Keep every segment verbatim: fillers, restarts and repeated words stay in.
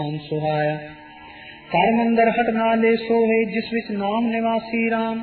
सुहाया कर मंदर हट नाले सोहे जिस विच नाम निवासी राम।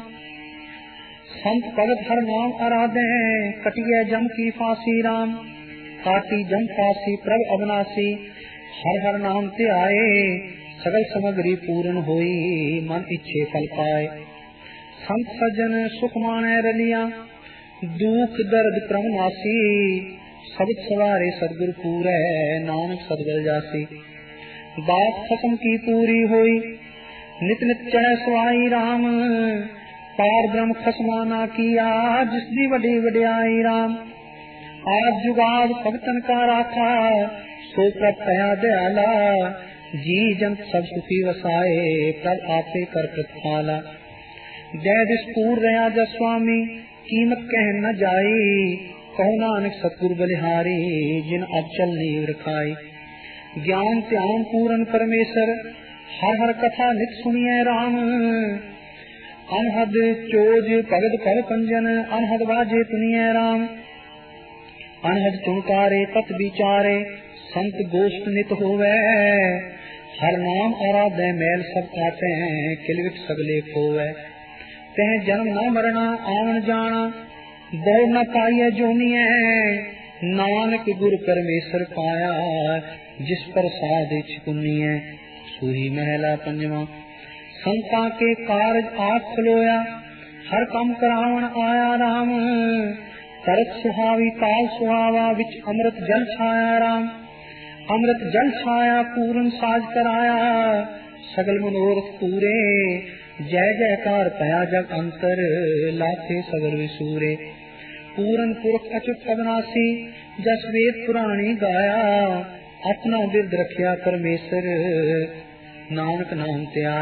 संत भगत हर नाम आराधे कटिए जम की फांसी राम। काटी जम फांसी प्रभ अविनाशी हर हर नाम ते आए। सगल सामग्री पूर्ण होई मन इच्छे फल पाए। संत सज्जन सुख माने रलिया दुख दर्द क्रम नासी। सबद सवारे सदगुर पूरै नानक सदगुर जासी। बात खत्म की पूरी हुई नित नित चढ़े सवाई राम। पार ब्रह्म खसमाना किया जिसदी वडी वड्याई राम। आज जुगाद भगतन का राखा सो प्रभ कया दयाला। जी जंत सब सुखी वसाए प्रभ आपे कर प्रतिपाला। जय दिसपूर रहा जस स्वामी कीमत कह न जाई। कहो नानक सतगुर बलिहारी जिन अचल नीव रखाई। ज्ञान ध्यान पूरन परमेश्वर हर हर कथा नित सुनिए राम। अनहद चोज भगत भव कंजन अनहद बाजे तुनिए राम। अनहद तुणकारे तत् विचारे संत गोष्ठ नित होवे। हर नाम आराधे मैल सब काटे किलविट सगले खोवे। तह जन्म न मरना आवन जाना बहु न पाइए जोनिए। नानक गुर परमेश्वर पाया जिस पर साध पुण्य। सूही महला पंजवा संता के कारज आख खलोया हर कम करावन आया राम। तरत सुहावी काल सुहावा विच अमृत जल छाया राम। अमृत जल छाया पूर्ण साज कराया सगल मनोरथ पूरे। जय जयकार पया जग अंतर लाथे सगर विसूरे। पूरन पुरख अचुत अविनाशी जस वेद पुराणी गाया। अपना बिरद रखिया परमेश्वर नानक नाम ते आया।